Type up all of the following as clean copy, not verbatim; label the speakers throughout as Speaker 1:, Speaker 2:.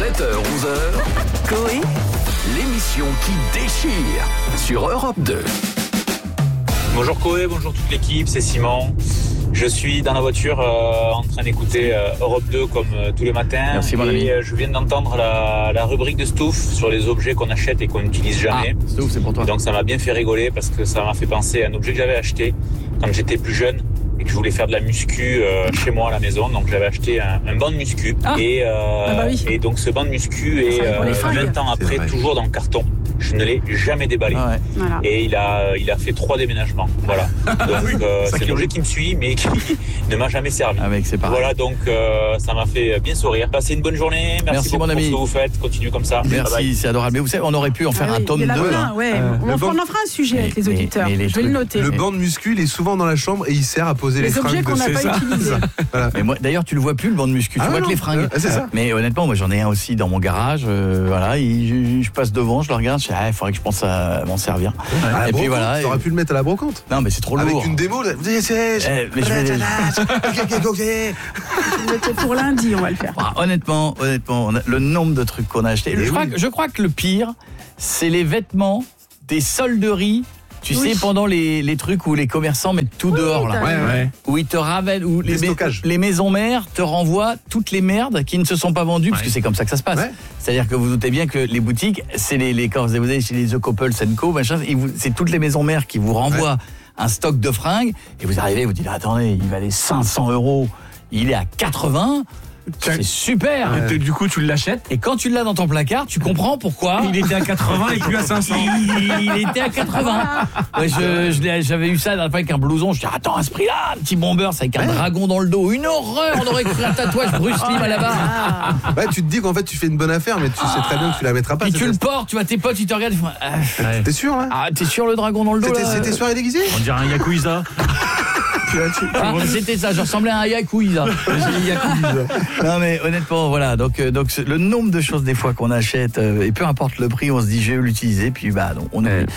Speaker 1: 7h-11h, Coé, l'émission qui déchire sur Europe 2.
Speaker 2: Bonjour Coé, bonjour toute l'équipe, c'est Simon. Je suis dans la voiture en train d'écouter Europe 2 comme tous les matins.
Speaker 3: Merci mon ami.
Speaker 2: Je viens d'entendre la rubrique de Stouff sur les objets qu'on achète et qu'on n'utilise jamais.
Speaker 3: Ah, Stouff, c'est pour toi.
Speaker 2: Donc ça m'a bien fait rigoler parce que ça m'a fait penser à un objet que j'avais acheté quand j'étais plus jeune et que je voulais faire de la muscu chez moi à la maison. Donc j'avais acheté un banc de muscu.
Speaker 4: Oui.
Speaker 2: Et donc ce banc de muscu est 20 ans après toujours dans le carton. Je ne l'ai jamais déballé.
Speaker 3: Ah ouais.
Speaker 4: Voilà.
Speaker 2: Et il a fait 3 déménagements. Voilà. Donc c'est un objet qui me suit mais qui ne m'a jamais servi.
Speaker 3: Ah mec, c'est pareil.
Speaker 2: Voilà, donc ça m'a fait bien sourire. Passez une bonne journée. Merci beaucoup
Speaker 3: mon ami.
Speaker 2: pour ce que vous faites. Continuez comme ça.
Speaker 3: Merci,
Speaker 2: Bye bye.
Speaker 3: c'est adorable. Mais vous savez, on aurait pu en faire un tome 2.
Speaker 4: On en fera un sujet avec les auditeurs.
Speaker 3: mais les
Speaker 4: Je vais le noter.
Speaker 5: Le banc de muscu, il est souvent dans la chambre et il sert à poser les
Speaker 4: Les objets
Speaker 5: fringues
Speaker 4: qu'on n'a pas utilisés.
Speaker 5: Voilà.
Speaker 3: Mais moi, d'ailleurs, tu le vois plus le banc de muscu. Tu vois que les fringues.
Speaker 5: C'est ça.
Speaker 3: Mais honnêtement, moi, j'en ai un aussi dans mon garage. Voilà, je passe devant, je le regarde. Je dis, il faudrait que je pense à m'en servir.
Speaker 5: À la
Speaker 3: Et puis
Speaker 5: brocante,
Speaker 3: voilà.
Speaker 5: t'aurais pu le mettre à la brocante.
Speaker 3: Non, mais c'est trop lourd.
Speaker 5: Avec une démo, là.
Speaker 3: Mais je vais-
Speaker 4: Pour lundi, on va le faire.
Speaker 3: Ah, honnêtement, le nombre de trucs qu'on a achetés. Je crois que le pire, c'est les vêtements des solderies. Tu sais, pendant les trucs où les commerçants mettent tout dehors, là.
Speaker 5: Ouais.
Speaker 3: Où ils te ramènent, où
Speaker 5: stockages.
Speaker 3: les maisons mères te renvoient toutes les merdes qui ne se sont pas vendues, parce que c'est comme ça que ça se passe.
Speaker 5: Ouais.
Speaker 3: C'est-à-dire que vous doutez bien que les boutiques, c'est quand vous allez chez les The Couple, Co, machin, c'est toutes les maisons mères qui vous renvoient un stock de fringues, et vous arrivez, vous dites, attendez, il valait 500 €, il est à 80, c'est super.
Speaker 6: Du coup, tu l'achètes.
Speaker 3: Et quand tu l'as dans ton placard, tu comprends pourquoi.
Speaker 6: Il était à 80 et plus à 500.
Speaker 3: Il était à 80. Ouais, j'avais eu ça avec un blouson. Je dis, attends, à ce prix-là, un petit bomber, c'est avec un dragon dans le dos. Une horreur, on aurait cru un tatouage Bruce Lee à la barre.
Speaker 5: Ouais, tu te dis qu'en fait, tu fais une bonne affaire, mais tu sais très bien que tu la mettras pas.
Speaker 3: Puis tu le portes, tu vois tes potes, ils te regardent, ils font,
Speaker 5: T'es sûr, là?
Speaker 3: t'es sûr le dragon dans le dos là
Speaker 5: C'était soirée déguisée?
Speaker 6: On dirait un Yakuza.
Speaker 3: C'était ça, je ressemblais à un Yakuza. Non mais honnêtement, voilà, donc le nombre de choses des fois qu'on achète, et peu importe le prix, on se dit je vais l'utiliser, puis donc, on oublie.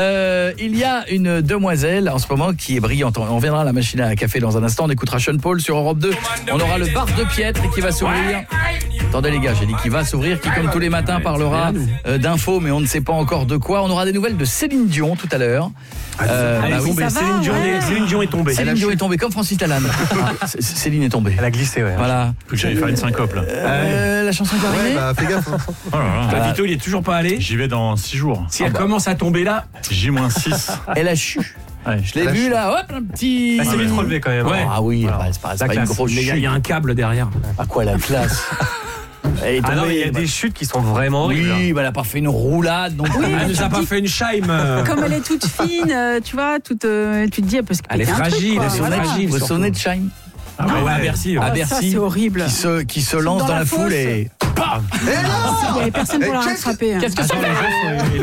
Speaker 3: Il y a une demoiselle en ce moment qui est brillante. On viendra à la machine à café dans un instant, on écoutera Sean Paul sur Europe 2. On aura le bar de Piètre qui va s'ouvrir. Attendez les gars, j'ai dit qu'il va s'ouvrir, qui comme tous les matins parlera d'infos, mais on ne sait pas encore de quoi. On aura des nouvelles de Céline Dion tout à l'heure.
Speaker 6: Elle est tombée. Céline Dion est tombée.
Speaker 3: Céline Dion est tombée comme Francis Lalanne. Céline est tombée.
Speaker 6: Elle a glissé, ouais.
Speaker 3: Voilà.
Speaker 6: Faut que j'aille faire une syncope là.
Speaker 3: La chanson est arrivée.
Speaker 5: Fais gaffe.
Speaker 6: Oh là là. Vito, il est toujours pas allé. J'y vais dans 6 jours. Si elle commence à tomber là, J-6.
Speaker 3: Elle a chu. Ouais, je l'ai
Speaker 5: Elle a
Speaker 3: vu
Speaker 5: chu.
Speaker 3: là, hop, un petit.
Speaker 6: C'est vite relevé quand même.
Speaker 3: Ouais. Ah oui,
Speaker 6: Voilà.
Speaker 3: c'est pas une grosse chute.
Speaker 6: Il y a un câble derrière.
Speaker 3: À quoi la classe? Elle est tombée,
Speaker 6: non, mais il y a des chutes qui sont vraiment horribles.
Speaker 3: Oui, mais elle a pas fait une roulade non plus.
Speaker 6: Elle nous a pas fait une chime.
Speaker 4: Comme elle est toute fine, tu vois, tu te dis, parce
Speaker 6: Elle est fragile, elle est fragile.
Speaker 3: Vous vous souvenez de Shime?
Speaker 6: Ah ouais, à Bercy.
Speaker 3: À
Speaker 4: Ça,
Speaker 3: Bercy,
Speaker 4: c'est horrible.
Speaker 3: qui se lance dans la foule
Speaker 4: fosse.
Speaker 3: et
Speaker 4: Il n'y avait personne pour la rattraper.
Speaker 3: qu'est-ce que ça fait?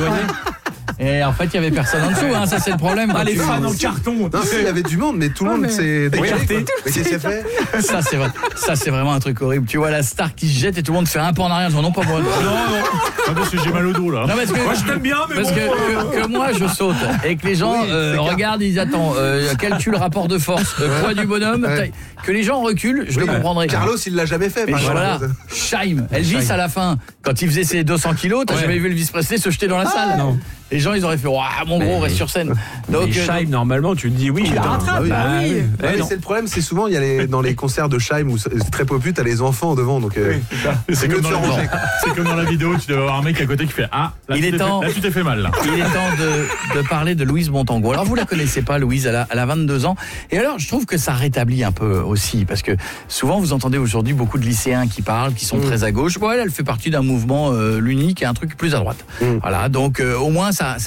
Speaker 3: Et en fait, il y avait personne en dessous, ça c'est le problème.
Speaker 6: Les fans dans le carton.
Speaker 5: Non, il y avait du monde, mais tout le monde s'est déclaré. Mais qu'est-ce qu'il a fait?
Speaker 3: Ça c'est vraiment un truc horrible. Tu vois la star qui se jette et tout le monde fait un pas en arrière. Non, pas moi.
Speaker 6: Non, parce que j'ai mal au dos là.
Speaker 3: Non, parce que,
Speaker 6: moi je t'aime bien, mais
Speaker 3: parce que moi je saute et que les gens regardent, ils attendent. Calcule le rapport de force, poids du bonhomme, taille. Que les gens reculent, je le comprendrais.
Speaker 5: Carlos, il l'a jamais fait.
Speaker 3: Mais voilà, Scheim, Elvis à la fin, quand il faisait ses 200 kilos, t'as jamais vu Elvis Presley se jeter dans la salle?
Speaker 6: Non.
Speaker 3: Les gens ils auraient fait mon gros reste sur scène. Donc
Speaker 6: Scheim normalement tu te dis oui.
Speaker 4: Tu la rattrapes,
Speaker 5: oui.
Speaker 4: oui.
Speaker 5: Ouais, mais c'est le problème, c'est souvent il y a dans les concerts de Scheim où c'est très populaire, t'as les enfants devant, donc
Speaker 6: c'est comme dans la vidéo, tu dois avoir un mec à côté qui fait là tu t'es fait mal là.
Speaker 3: Il est temps de parler de Louise Montango. Alors vous la connaissez pas, Louise, elle a 22 ans. Et alors je trouve que ça rétablit un peu aussi, parce que souvent vous entendez aujourd'hui beaucoup de lycéens qui parlent, qui sont très à gauche. Bon, elle fait partie d'un mouvement l'unique et un truc plus à droite. Voilà, donc au moins ça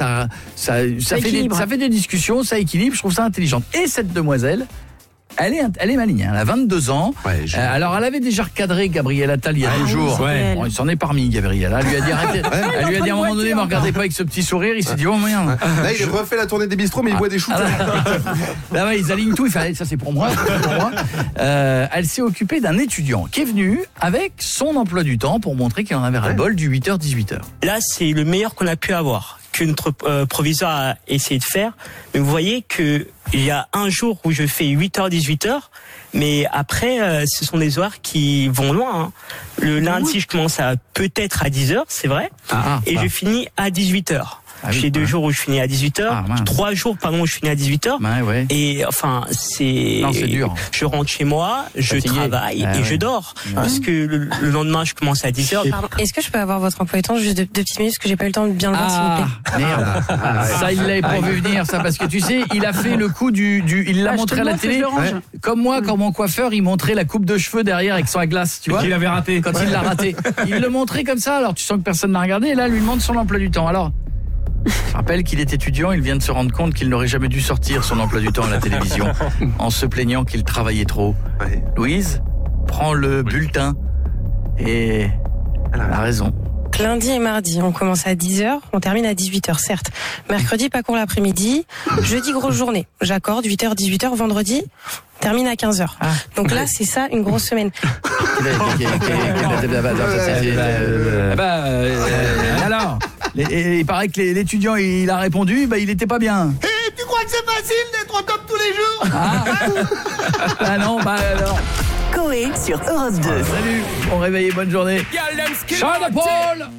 Speaker 3: fait des discussions, ça équilibre, je trouve ça intelligent. Et cette demoiselle, elle est maligne, elle a 22 ans.
Speaker 5: Ouais,
Speaker 3: alors elle avait déjà recadré Gabriel Attal il y a 2 jours.
Speaker 6: ouais.
Speaker 3: Bon, il s'en est parmi Gabriel. Elle lui a dit arrêtez. Elle lui a dit à un moment donné, me regardez pas avec ce petit sourire. Il s'est dit merde.
Speaker 5: Là, il refait la tournée des bistrots, mais il boit des shoots.
Speaker 3: Là ouais, ils alignent tout. Il fait allez, ça c'est pour moi. Elle s'est occupée d'un étudiant qui est venu avec son emploi du temps pour montrer qu'il en avait ras-le-bol du 8h-18h.
Speaker 7: Là, c'est le meilleur qu'on a pu avoir. que notre proviseur a essayé de faire. Mais vous voyez que il y a un jour où je fais 8h, 18h, mais après, ce sont des horaires qui vont loin. Hein. Le lundi, je commence peut-être à 10h, c'est vrai, et je finis à 18h. J'ai 2 jours où je finis à 18h, 3 jours où je finis à 18h. Et enfin, c'est
Speaker 3: dur.
Speaker 7: Je rentre chez moi, je travaille et je dors. Parce que le lendemain, je commence à 10h.
Speaker 8: Pardon, est-ce que je peux avoir votre emploi du temps juste 2 petites minutes, parce que j'ai pas eu le temps de bien le voir, s'il vous plaît.
Speaker 3: Merde. Ça, il l'avait pas vu venir, ça, parce que tu sais, il a fait le coup il l'a montré à la télé. Comme moi, quand mon coiffeur, il montrait la coupe de cheveux derrière avec son glace, tu vois.
Speaker 6: Qu'il avait raté.
Speaker 3: Quand il l'a raté. Il le montrait comme ça, alors tu sens que personne n'a regardé, et là, lui demande son emploi du temps. Alors, je rappelle qu'il est étudiant, il vient de se rendre compte qu'il n'aurait jamais dû sortir son emploi du temps à la télévision en se plaignant qu'il travaillait trop. Louise, prends le bulletin et elle a raison.
Speaker 8: Lundi et mardi, on commence à 10h, on termine à 18h, certes. Mercredi, pas court l'après-midi. Jeudi, grosse journée. J'accorde 8h, 18h. Vendredi, termine à 15h. Donc là, c'est ça, une grosse semaine.
Speaker 3: Alors, il paraît que l'étudiant, il a répondu, il était pas bien.
Speaker 9: Et tu crois que c'est facile d'être au top tous les jours?
Speaker 3: Ah non, alors...
Speaker 10: Coé sur Europe 2.
Speaker 3: Salut, bon réveil et bonne journée. Charles de Paul.